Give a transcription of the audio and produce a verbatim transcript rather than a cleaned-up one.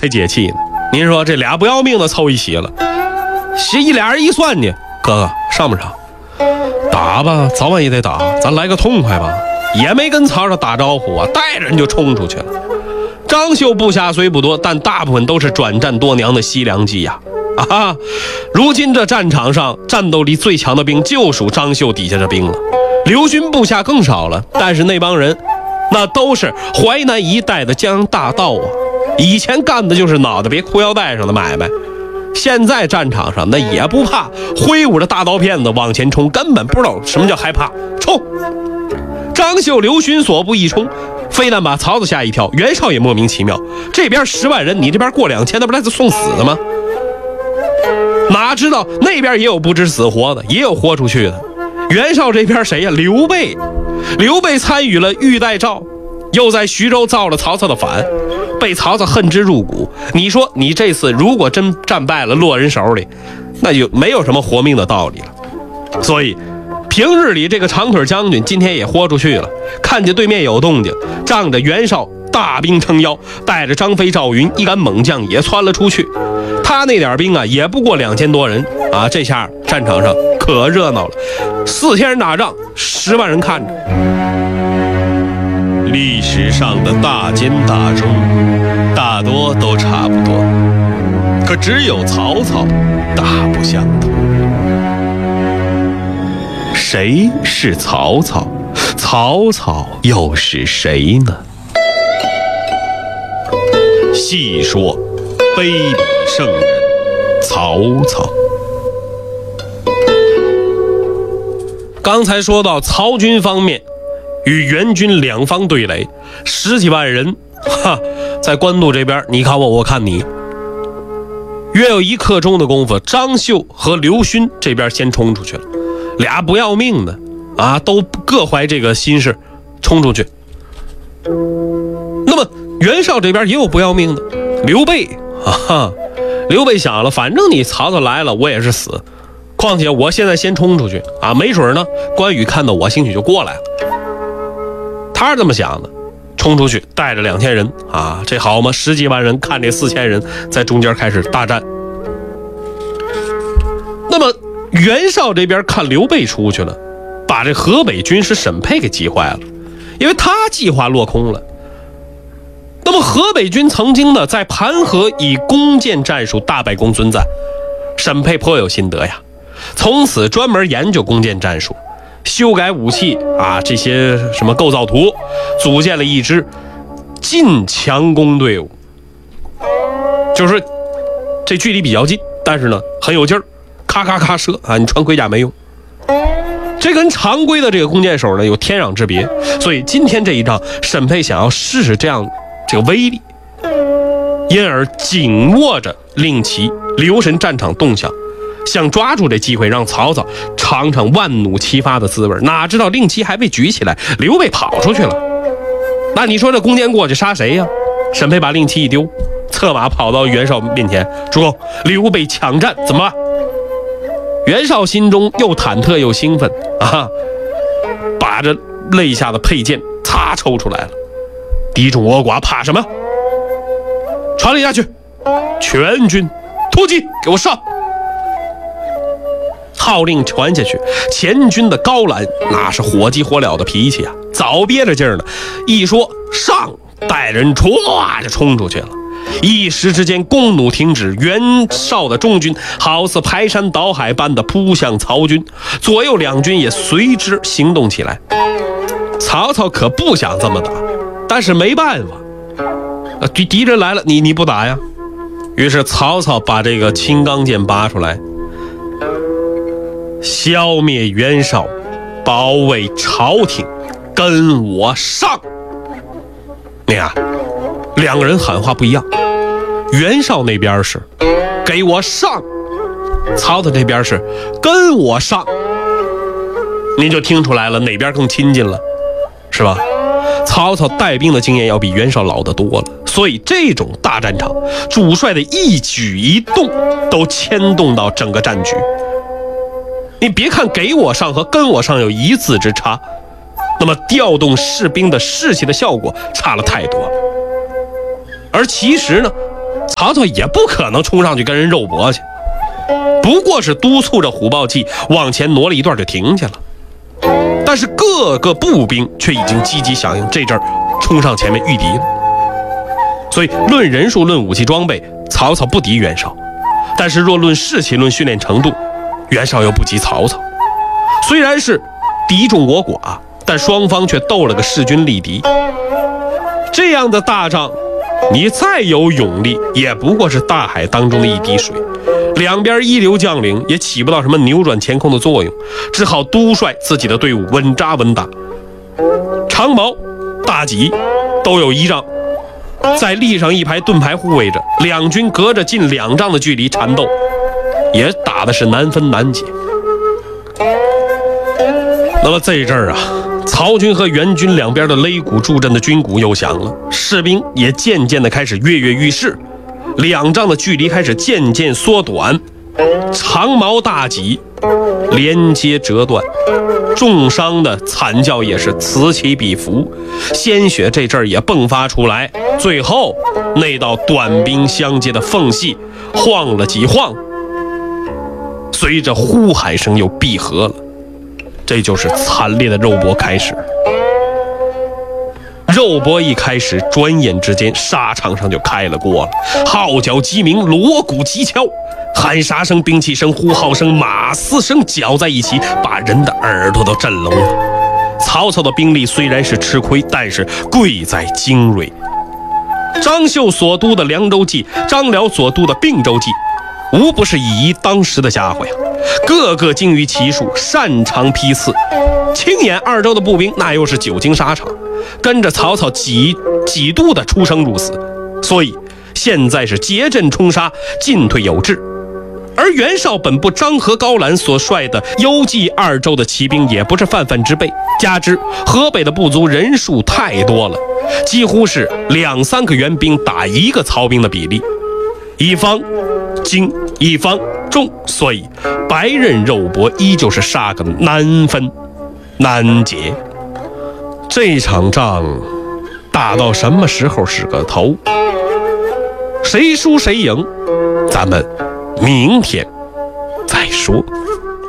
才解气呢。您说这俩不要命的凑一起了，这一俩人一算呢，哥哥上不上？打吧，早晚也得打，咱来个痛快吧。也没跟曹操打招呼啊，带着人就冲出去了。张绣部下虽不多，但大部分都是转战多娘的西凉籍呀。啊，如今这战场上战斗力最强的兵就属张绣底下这兵了。刘勋部下更少了，但是那帮人那都是淮南一带的江洋大盗啊，以前干的就是脑袋别裤腰带上的买卖，现在战场上那也不怕，挥舞着大刀片子往前冲，根本不知道什么叫害怕，冲！张绣、刘勋所部一冲，非但把曹操吓一跳，袁绍也莫名其妙，这边十万人，你这边过两千，那不来自送死的吗？哪知道那边也有不知死活的，也有豁出去的。袁绍这边谁呀？刘备。刘备参与了玉带诏，又在徐州造了曹操的反，被曹操恨之入骨。你说你这次如果真战败了，落人手里，那就没有什么活命的道理了。所以平日里这个长腿将军今天也豁出去了，看见对面有动静，仗着袁绍大兵撑腰，带着张飞、赵云一干猛将也窜了出去。他那点兵啊，也不过两千多人啊，这下战场上可热闹了，四千人打仗，十万人看着。历史上的大奸大忠，大多都差不多，可只有曹操大不相同。谁是曹操？曹操又是谁呢？细说卑鄙圣人曹操。刚才说到曹军方面与袁军两方对垒，十几万人，哈，在官渡这边你看我我看你，约有一刻钟的功夫，张绣和刘勋这边先冲出去了，俩不要命的啊，都各怀这个心事冲出去。那么袁绍这边也有不要命的，刘备啊，刘备想了，反正你曹操来了我也是死，况且我现在先冲出去啊，没准呢关羽看到我兴许就过来了。他是这么想的，冲出去带着两千人啊，这好嘛，十几万人看这四千人在中间开始大战。那么袁绍这边看刘备出去了，把这河北军师沈沛给急坏了，因为他计划落空了。那么河北军曾经呢在盘河以弓箭战术大败公孙瓒，沈沛颇有心得呀，从此专门研究弓箭战术，修改武器啊，这些什么构造图，组建了一支近强攻队伍，就是这距离比较近，但是呢很有劲儿，咔咔咔射啊，你穿盔甲没用。这跟常规的这个弓箭手呢有天壤之别，所以今天这一仗，沈沛想要试试这样这个威力，因而紧握着令旗，留神战场动向，想抓住这机会让曹操尝尝万弩齐发的滋味。哪知道令旗还未举起来，刘备跑出去了。那你说这弓箭过去杀谁呀？沈沛把令旗一丢，策马跑到袁绍面前，主公，刘备抢战怎么办？袁绍心中又忐忑又兴奋啊，把着肋下的佩剑擦抽出来了。敌众我寡，怕什么？传令下去，全军突击，给我上！号令传下去，前军的高览那是火急火燎的脾气啊，早憋着劲儿呢，一说上，带人唰就冲出去了。一时之间弓弩停止，袁绍的中军好似排山倒海般的扑向曹军，左右两军也随之行动起来。曹操可不想这么打，但是没办法，敌敌人来了，你你不打呀？于是曹操把这个青钢剑拔出来，消灭袁绍，保卫朝廷，跟我上！你看，两个人喊话不一样。袁绍那边是给我上，曹操这边是跟我上，您就听出来了哪边更亲近了，是吧？曹操带兵的经验要比袁绍老得多了，所以这种大战场，主帅的一举一动都牵动到整个战局。你别看给我上和跟我上有一字之差，那么调动士兵的士气的效果差了太多了。而其实呢， 曹操也不可能冲上去跟人肉搏去，不过是督促着虎豹骑往前挪了一段就停下了。但是各个步兵却已经积极响应，这阵儿冲上前面御敌了。所以论人数论武器装备，曹操不敌袁绍，但是若论士气论训练程度，袁绍又不及曹操。虽然是敌众我寡，但双方却斗了个势均力敌。这样的大仗，你再有勇力，也不过是大海当中的一滴水，两边一流将领也起不到什么扭转乾坤的作用，只好督率自己的队伍稳扎稳打。长矛、大戟都有依仗，再立上一排盾牌护卫着，两军隔着近两丈的距离缠斗，也打的是难分难解。那么这阵儿啊，曹军和袁军两边的擂鼓助阵的军鼓又响了，士兵也渐渐的开始跃跃欲试，两丈的距离开始渐渐缩短，长矛大戟连接折断，重伤的惨叫也是此起彼伏，鲜血这阵儿也迸发出来，最后那道短兵相接的缝隙晃了几晃，随着呼喊声又闭合了。这就是惨烈的肉搏开始。肉搏一开始，转眼之间沙场上就开了锅了，号角鸡鸣，锣鼓齐敲，喊杀声、兵器声、呼号声、马嘶声搅在一起，把人的耳朵都震聋了。曹操的兵力虽然是吃亏，但是贵在精锐。张绣所督的凉州记，张辽所督的并州记，无不是以一当十的家伙呀，个个精于骑术，擅长批次。青眼二州的步兵那又是久经沙场，跟着曹操几几度的出生入死，所以现在是结阵冲杀，进退有致。而袁绍本部张合、高览所率的幽冀二州的骑兵也不是泛泛之辈，加之河北的部族人数太多了，几乎是两三个援兵打一个曹兵的比例，一方精，一方重，所以白刃肉搏依旧是杀个难分难解。这场仗打到什么时候是个头？谁输谁赢，咱们明天再说。